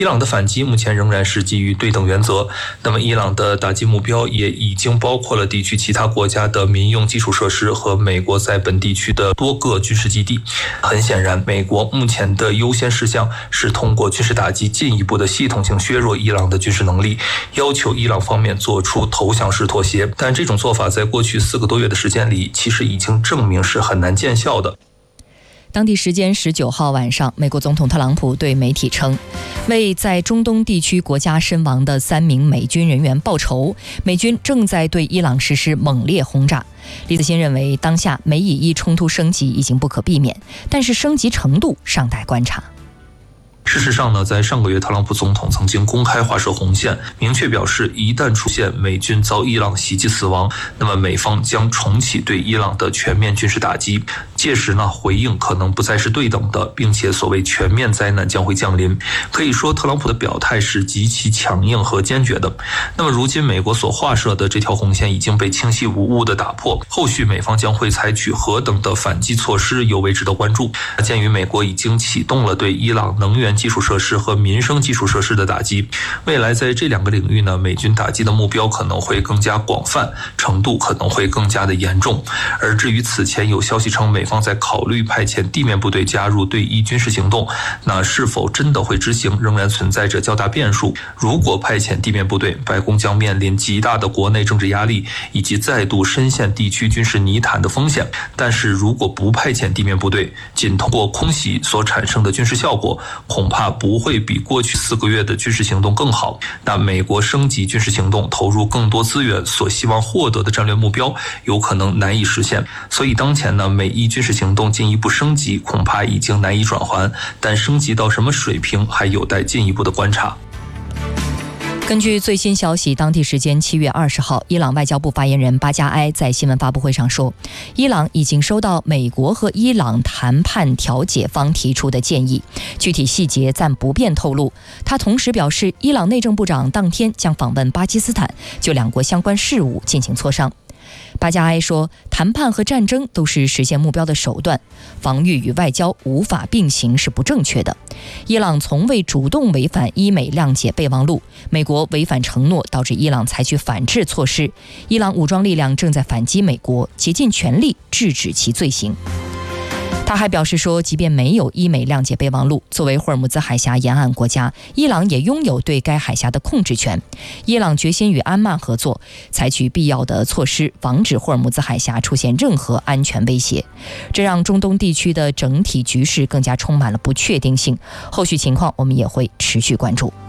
伊朗的反击目前仍然是基于对等原则，那么伊朗的打击目标也已经包括了地区其他国家的民用基础设施和美国在本地区的多个军事基地。很显然，美国目前的优先事项是通过军事打击进一步的系统性削弱伊朗的军事能力，要求伊朗方面做出投降式妥协。但这种做法在过去4个多月的时间里，其实已经证明是很难见效的。 当地时间19号晚上，美国总统特朗普对媒体称，为在中东地区国家身亡的3名美军人员报仇，美军正在对伊朗实施猛烈轰炸。李子欣认为，当下美以伊冲突升级已经不可避免，但是升级程度尚待观察。 事实上呢，在上个月，特朗普总统曾经公开划设红线，明确表示，一旦出现美军遭伊朗袭击死亡，那么美方将重启对伊朗的全面军事打击。届时呢，回应可能不再是对等的，并且所谓全面灾难将会降临。可以说，特朗普的表态是极其强硬和坚决的。那么如今，美国所划设的这条红线已经被清晰无误地打破，后续美方将会采取何等的反击措施，尤为值得关注。鉴于美国已经启动了对伊朗能源基础设施和民生基础设施的打击，未来在这2个领域呢，美军打击的目标可能会更加广泛，程度可能会更加的严重。而至于此前有消息称美方在考虑派遣地面部队加入对伊军事行动，那是否真的会执行，仍然存在着较大变数。如果派遣地面部队，白宫将面临极大的国内政治压力，以及再度深陷地区军事泥潭的风险。但是如果不派遣地面部队，仅通过空袭所产生的军事效果，恐怕不会比过去4个月的军事行动更好。那美国升级军事行动，投入更多资源所希望获得的战略目标，有可能难以实现。所以当前呢，美伊军事行动进一步升级，恐怕已经难以转圜，但升级到什么水平，还有待进一步的观察。 根据最新消息，当地时间7月20号，伊朗外交部发言人巴加埃在新闻发布会上说，伊朗已经收到美国和伊朗谈判调解方提出的建议，具体细节暂不便透露。他同时表示，伊朗内政部长当天将访问巴基斯坦，就2国相关事务进行磋商。巴加埃说，谈判和战争都是实现目标的手段，防御与外交无法并行是不正确的。伊朗从未主动违反伊美谅解备忘录，美国违反承诺导致伊朗采取反制措施，伊朗武装力量正在反击美国，竭尽全力制止其罪行。他还表示说，即便没有伊美谅解备忘录，作为霍尔木兹海峡沿岸国家，伊朗也拥有对该海峡的控制权。伊朗决心与安曼合作，采取必要的措施，防止霍尔木兹海峡出现任何安全威胁。这让中东地区的整体局势更加充满了不确定性。后续情况我们也会持续关注。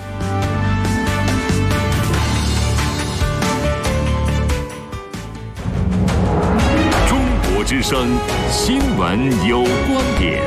之声新闻有观点。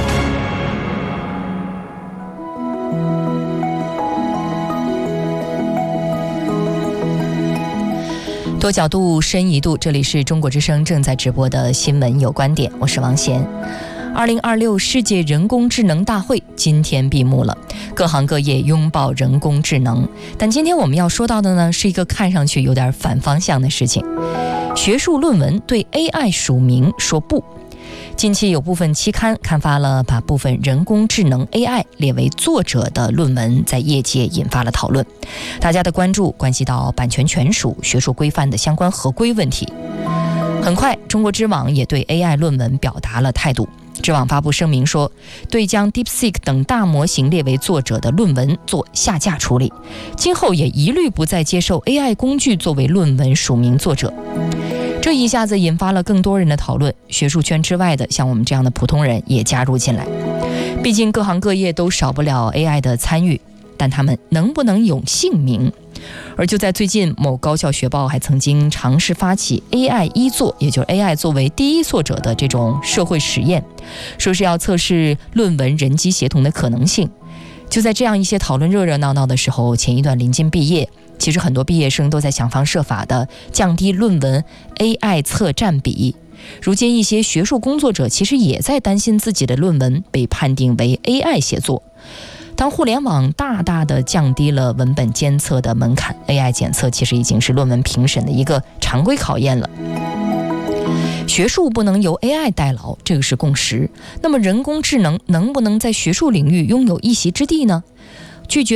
多角度深一度，这里是中国之声正在直播的新闻有观点，我是王贤。2026世界人工智能大会今天闭幕了，各行各业拥抱人工智能。但今天我们要说到的呢，是一个看上去有点反方向的事情。学术论文对 AI 署名说不。近期有部分期刊刊发了把部分人工智能 AI 列为作者的论文，在业界引发了讨论。大家的关注关系到版权权属、学术规范的相关合规问题。很快，中国知网也对 AI 论文表达了态度。知网发布声明说，对将 DeepSeek 等大模型列为作者的论文做下架处理，今后也一律不再接受 AI 工具作为论文署名作者。这一下子引发了更多人的讨论，学术圈之外的像我们这样的普通人也加入进来。毕竟各行各业都少不了 AI 的参与，但他们能不能有姓名？而就在最近，某高校学报还曾经尝试发起 AI 一作，也就是 AI 作为第一作者的这种社会实验，说是要测试论文人机协同的可能性。就在这样一些讨论热热闹闹的时候，前一段临近毕业，其实很多毕业生都在想方设法的降低论文 AI 测占比。如今一些学术工作者其实也在担心自己的论文被判定为 AI 写作。当互联网大大的降低了文本监测的门槛， AI 检测其实已经是论文评审的一个常规考验了。学术不能由 AI 代劳，这个是共识。那么人工智能能不能在学术领域拥有一席之地呢？拒绝